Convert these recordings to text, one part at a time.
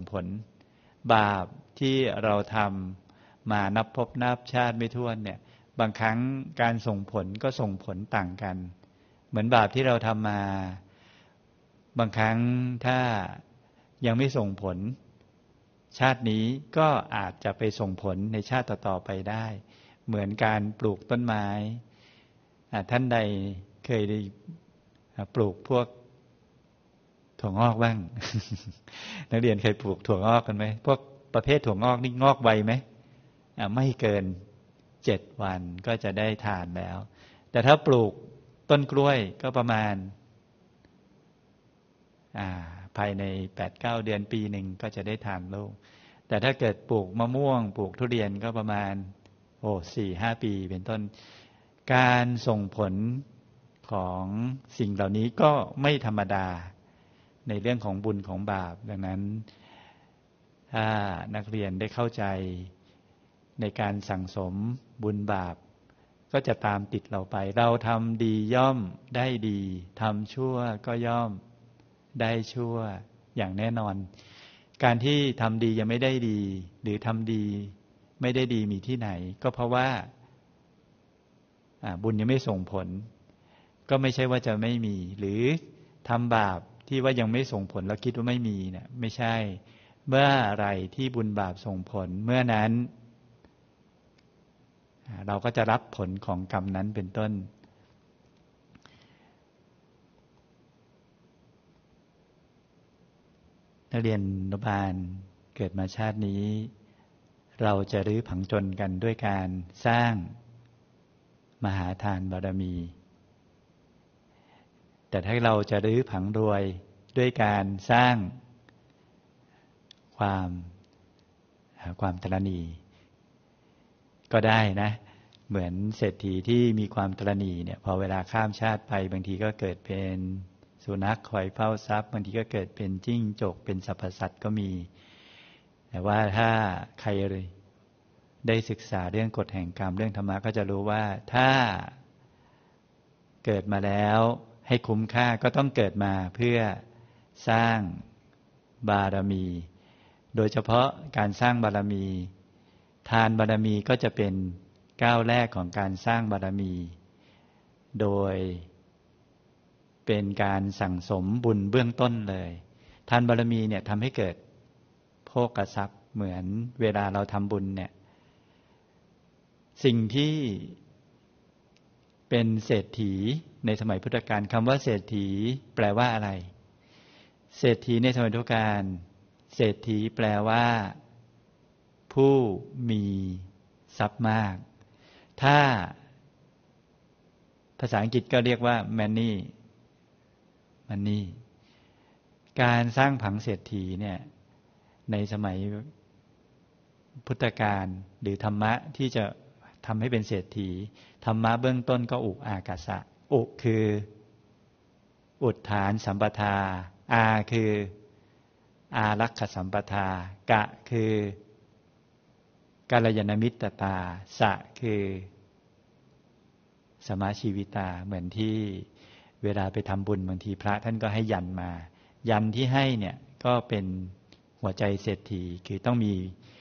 ผลบาปที่เราทำมานับภพนับชาติไม่ถ้วนเนี่ยบางครั้งการส่งผลก็ส่งผลต่างกันเหมือนบาปที่เราทำมาบางครั้งถ้ายังไม่ส่งผลชาตินี้ก็อาจจะไปส่งผลในชาติต่อๆไปได้เหมือนการปลูกต้นไม้ท่านใดเคยได้ปลูกพวกถั่วงอกบ้าง นักเรียนเคยปลูกถั่วงอกกันไหมพวกประเภทถั่วงอกนี่งอกไวไหมไม่เกิน7 วันก็จะได้ทานแล้วแต่ถ้าปลูกต้นกล้วยก็ประมาณภายใน 8-9 เดือนปีหนึ่งก็จะได้ทานลูกแต่ถ้าเกิดปลูกมะม่วงปลูกทุเรียนก็ประมาณ4-5 ปีเป็นต้นการส่งผลของสิ่งเหล่านี้ก็ไม่ธรรมดาในเรื่องของบุญของบาปดังนั้นถ้านักเรียนได้เข้าใจในการสั่งสมบุญบาปก็จะตามติดเราไปเราทำดีย่อมได้ดีทำชั่วก็ย่อมได้ชั่วอย่างแน่นอนการที่ทำดียังไม่ได้ดีหรือทำดีไม่ได้ดีมีที่ไหนก็เพราะว่าบุญยังไม่ส่งผลก็ไม่ใช่ว่าจะไม่มีหรือทำบาปที่ว่ายังไม่ส่งผลแล้วคิดว่าไม่มีเนี่ยไม่ใช่เมื่อไรที่บุญบาปส่งผลเมื่อนั้นเราก็จะรับผลของกรรมนั้นเป็นต้นนักเรียนอนุบาลเกิดมาชาตินี้เราจะรื้อผังจนกันด้วยการสร้างมหาทานบารมีแต่ถ้าเราจะรื้อผังรวยด้วยการสร้างความตระหนี่ก็ได้นะเหมือนเศรษฐีที่มีความตระหนี่เนี่ยพอเวลาข้ามชาติไปบางทีก็เกิดเป็นสุนัขคอยเฝ้าทรัพย์บางทีก็เกิดเป็นจิ้งจกเป็นสรรพสัตว์ก็มีแต่ว่าถ้าใครได้ศึกษาเรื่องกฎแห่งกรรมเรื่องธรรมะก็จะรู้ว่าถ้าเกิดมาแล้วให้คุ้มค่าก็ต้องเกิดมาเพื่อสร้างบารมีโดยเฉพาะการสร้างบารมีทานบารมีก็จะเป็นก้าวแรกของการสร้างบารมีโดยเป็นการสั่งสมบุญเบื้องต้นเลยทานบารมีเนี่ยทำให้เกิดโภคทรัพย์เหมือนเวลาเราทำบุญเนี่ยสิ่งที่เป็นเศรษฐีในสมัยพุทธกาลคำว่าเศรษฐีแปลว่าอะไรเศรษฐีในสมัยพุทธกาลเศรษฐีแปลว่าผู้มีทรัพย์มากถ้าภาษาอังกฤษก็เรียกว่า money การสร้างผังเศรษฐีเนี่ยในสมัยพุทธกาลหรือธรรมะที่จะทำให้เป็นเศรษฐีธรรมะเบื้องต้นก็อุอากาสะอุคืออุทธานสัมปทาอาคืออารักขสัมปทากะคือกัลยาณมิตรตาสะคือสมาชีวิตาเหมือนที่เวลาไปทำบุญบางทีพระท่านก็ให้ยันมายันที่ให้เนี่ยก็เป็นหัวใจเศรษฐีคือต้องมี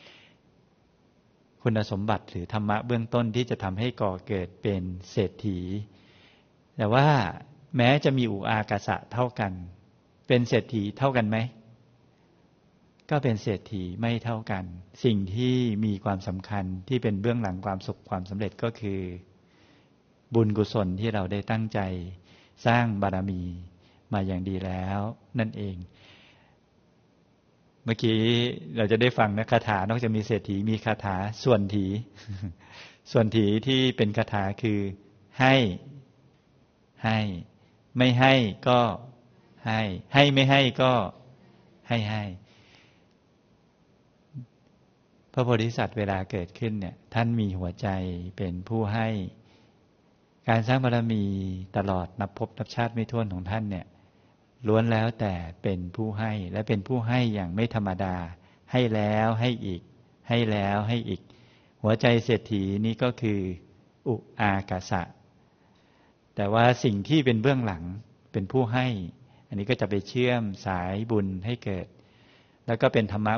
คุณสมบัติหรือธรรมะเบื้องต้นที่จะทำให้ก่อเกิดเป็นเศรษฐีแต่ว่าแม้จะมีอุอากาสะเท่ากันเป็นเศรษฐีเท่ากันไหมก็เป็นเศรษฐีไม่เท่ากันสิ่งที่มีความสำคัญที่เป็นเบื้องหลังความสุขความสำเร็จก็คือบุญกุศลที่เราได้ตั้งใจสร้างบารมีมาอย่างดีแล้วนั่นเองเมื่อกี้เราจะได้ฟังนะคาถานอกจากมีเศรษฐีมีคาถาส่วนถีส่วนถีที่เป็นคาถาคือให้ไม่ให้ก็ให้ไม่ให้ก็ให้พระโพธิสัตว์เวลาเกิดขึ้นเนี่ยท่านมีหัวใจเป็นผู้ให้การสร้างบารมีตลอดนับภพนับชาติไม่ถ้วนของท่านเนี่ยล้วนแล้วแต่เป็นผู้ให้และเป็นผู้ให้อย่างไม่ธรรมดาให้แล้วให้อีกให้แล้วให้อีกหัวใจเศรษฐีนี่ก็คืออุอากาสะแต่ว่าสิ่งที่เป็นเบื้องหลังเป็นผู้ให้อันนี้ก็จะไปเชื่อมสายบุญให้เกิดแล้วก็เป็นธรรมะ